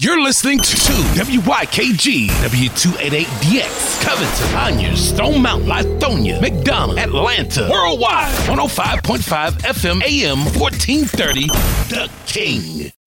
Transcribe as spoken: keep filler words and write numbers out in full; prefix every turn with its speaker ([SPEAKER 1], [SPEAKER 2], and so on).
[SPEAKER 1] You're listening to W Y K G, W two eighty-eight D X, Covington, Conyers, Stone Mountain, Lithonia, McDonough, Atlanta, Worldwide, one oh five point five F M, A M, fourteen thirty, The King.